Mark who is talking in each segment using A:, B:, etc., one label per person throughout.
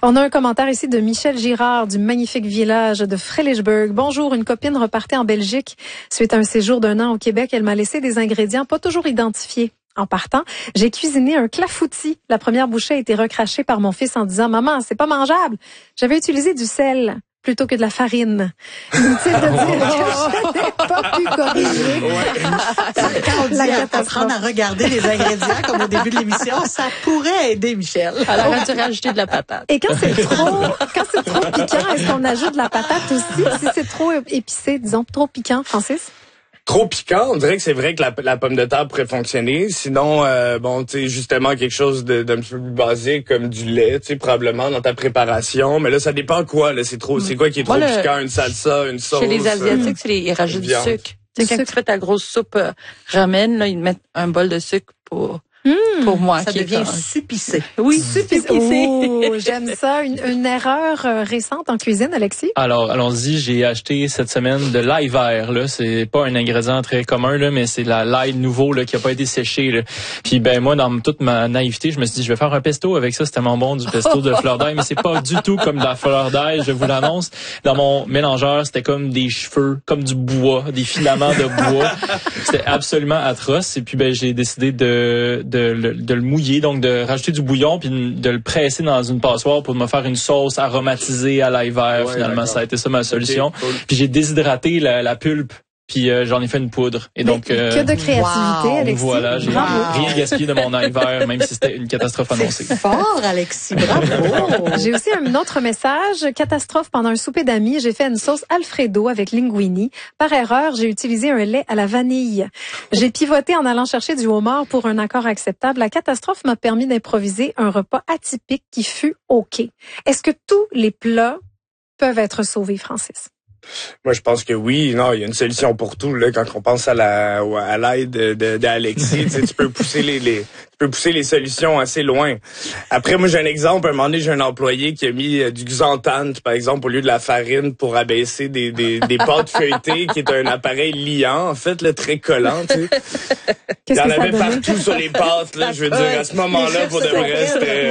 A: On a un commentaire ici de Michel Girard du magnifique village de Frelichburg. Bonjour, une copine repartait en Belgique suite à un séjour d'1 an au Québec. Elle m'a laissé des ingrédients pas toujours identifiés. En partant, j'ai cuisiné un clafoutis. La première bouchée a été recrachée par mon fils en disant « Maman, c'est pas mangeable. J'avais utilisé du sel plutôt que de la farine. » Inutile de dire que je n'ai pas pu corriger.
B: Quand on dit apprendre à regarder les ingrédients comme au début de l'émission, ça pourrait aider Michel.
C: Alors, on dirait rajouter de la patate.
A: Et quand c'est trop piquant, est-ce qu'on ajoute de la patate aussi? Si c'est trop épicé, disons, trop piquant, Francis?
D: Trop piquant, on dirait que c'est vrai que la pomme de terre pourrait fonctionner. Sinon, tu sais, justement, quelque chose d'un peu plus basique, comme du lait, tu sais, probablement, dans ta préparation. Mais là, ça dépend quoi, là. C'est quoi qui est trop piquant? Une salsa, une sauce?
C: Chez les Asiatiques, ils rajoutent du sucre. Tu sais, quand tu fais ta grosse soupe ramen, là, ils mettent un bol de sucre pour moi.
B: Ça devient supicé.
C: Oui, supicé.
A: Oh, j'aime ça. Une erreur récente en cuisine, Alexis?
E: Alors, allons-y. J'ai acheté cette semaine de l'ail vert, là. C'est pas un ingrédient très commun, là, mais c'est l'ail nouveau, là, qui a pas été séché, là. Puis, moi, dans toute ma naïveté, je me suis dit, je vais faire un pesto avec ça. C'était tellement bon, du pesto de fleur d'ail, mais c'est pas du tout comme de la fleur d'ail, je vous l'annonce. Dans mon mélangeur, c'était comme des cheveux, comme du bois, des filaments de bois. C'était absolument atroce. Et puis, j'ai décidé de le mouiller, donc de rajouter du bouillon puis de le presser dans une passoire pour me faire une sauce aromatisée à l'ail vert. Finalement, d'accord. Ça a été ça ma solution. Okay, cool. Puis j'ai déshydraté la pulpe. Puis j'en ai fait une poudre. Et donc
A: que de créativité, Alexis.
E: Voilà, j'ai rien gaspillé de mon ail vert, même si c'était une catastrophe annoncée.
B: C'est fort, Alexis, bravo.
A: J'ai aussi un autre message. Catastrophe pendant un souper d'amis. J'ai fait une sauce Alfredo avec linguini. Par erreur, j'ai utilisé un lait à la vanille. J'ai pivoté en allant chercher du homard pour un accord acceptable. La catastrophe m'a permis d'improviser un repas atypique qui fut OK. Est-ce que tous les plats peuvent être sauvés, Francis?
D: Moi, je pense que oui. Non, il y a une solution pour tout, là. Quand on pense à l'aide d'Alexis, tu peux pousser tu peux pousser les solutions assez loin. Après, moi, j'ai un exemple. À un moment donné, j'ai un employé qui a mis du xanthane, par exemple, au lieu de la farine pour abaisser des pâtes feuilletées, qui est un appareil liant, en fait, là, très collant, tu sais. Il y en avait partout sur les pâtes, là. Je veux dire, à ce moment-là, pour de vrai,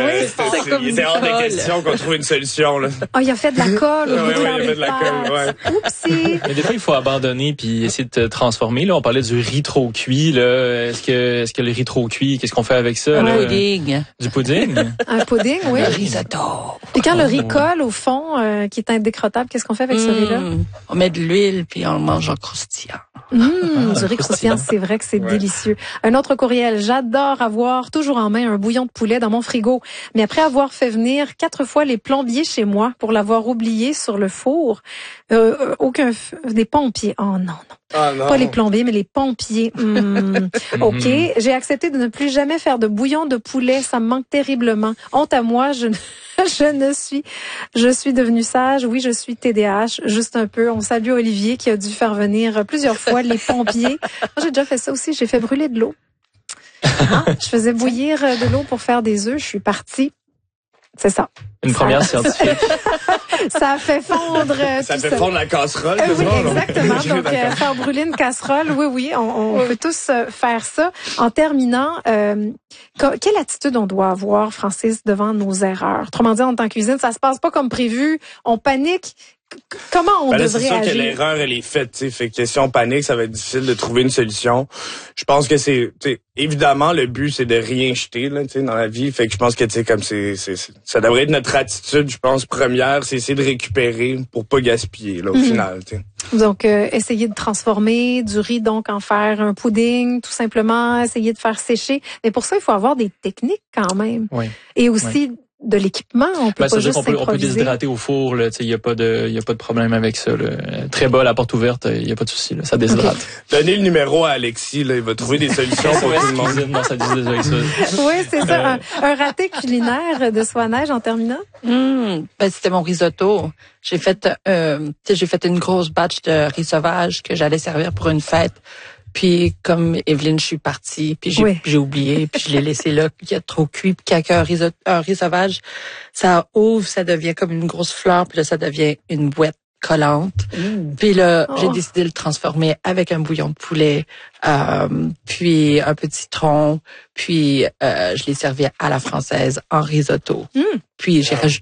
D: il était hors de question qu'on trouve une solution, là.
A: Ah, il a fait de la colle.
D: Oui, il a fait de la colle, ouais.
A: Oupsie.
E: Mais des fois, il faut abandonner puis essayer de transformer. Là, on parlait du riz trop cuit. Là, est-ce que le riz trop cuit, qu'est-ce qu'on fait avec ça?
C: Un pudding.
E: Du pudding.
A: Un pudding, oui.
C: Le risotto.
A: Puis quand le riz colle au fond, qui est indécrottable, qu'est-ce qu'on fait avec ce riz-là?
C: On met de l'huile puis on le mange en croustillant.
A: Du riz croustillant, c'est vrai que c'est délicieux. Un autre courriel. J'adore avoir toujours en main un bouillon de poulet dans mon frigo. Mais après avoir fait venir 4 fois les plombiers chez moi pour l'avoir oublié sur le four, des pompiers. Oh non.
D: Ah non.
A: Pas les plombiers, mais les pompiers. OK. J'ai accepté de ne plus jamais faire de bouillon de poulet. Ça me manque terriblement. Honte à moi, je suis devenue sage. Oui, je suis TDAH. Juste un peu. On salue Olivier qui a dû faire venir plusieurs fois les pompiers. Moi, j'ai déjà fait ça aussi. J'ai fait brûler de l'eau. Je faisais bouillir de l'eau pour faire des œufs. Je suis partie. C'est ça.
E: Une première scientifique.
A: Ça a fait fondre.
D: Ça fait fondre la casserole.
A: Oui, exactement. Donc, faire brûler une casserole, oui, on peut tous faire ça. En terminant, quelle attitude on doit avoir, Francis, devant nos erreurs? Autrement dit, en tant que cuisine, ça se passe pas comme prévu. On panique. Comment on devrait agir?
D: C'est sûr que l'erreur, elle est faite, tu sais. Fait que si on panique, ça va être difficile de trouver une solution. Je pense que évidemment, le but, c'est de rien jeter, là, tu sais, dans la vie. Fait que je pense que, tu sais, comme ça devrait être notre attitude, je pense, première, c'est essayer de récupérer pour pas gaspiller, là, au final, tu sais.
A: Donc, essayer de transformer du riz, donc, en faire un pudding, tout simplement, essayer de faire sécher. Mais pour ça, il faut avoir des techniques, quand même.
E: Oui.
A: Et aussi, de l'équipement, on peut pas juste s'improviser.
E: On peut déshydrater au four, là, tu sais, il y a pas de problème avec ça, là. Très bas, la porte ouverte, il y a pas de souci, là, ça déshydrate.
D: Okay. Donnez le numéro à Alexis, là, il va trouver des solutions pour tout le monde.
E: Non, ça dit déjà avec ça.
A: Oui, c'est ça. Un raté culinaire de Soi-Neige en terminant?
C: C'était mon risotto. J'ai fait une grosse batch de riz sauvage que j'allais servir pour une fête. Puis comme Evelyne, je suis partie, puis j'ai oublié, puis je l'ai laissé là, il y a trop cuit, puis qu'avec un riz sauvage, ça ouvre, ça devient comme une grosse fleur, puis là ça devient une boîte collante. Puis là, j'ai décidé de le transformer avec un bouillon de poulet, puis un peu de citron, puis je l'ai servi à la française en risotto. Puis j'ai rajouté